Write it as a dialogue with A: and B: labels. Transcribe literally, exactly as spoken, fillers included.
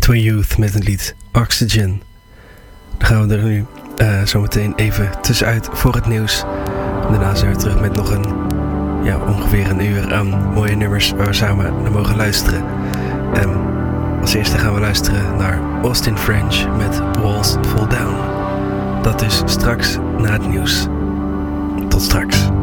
A: Gateway Youth met het lied Oxygen. Dan gaan we er nu uh, zometeen even tussenuit voor het nieuws. En daarna zijn we terug met nog een, ja, ongeveer een uur aan mooie nummers waar we samen naar mogen luisteren. Um, als eerste gaan we luisteren naar Austin French met Walls Fall Down. Dat is straks na het nieuws. Tot straks.